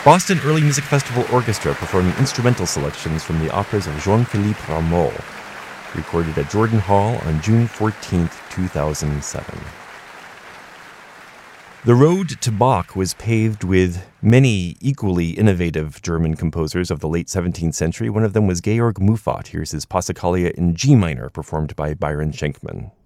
Boston Early Music Festival Orchestra performing instrumental selections from the operas of Jean-Philippe Rameau, recorded at Jordan Hall on June 14, 2007. The road to Bach was paved with many equally innovative German composers of the late 17th century. One of them was Georg Muffat. Here's his Passacaglia in G minor, performed by Byron Schenkman.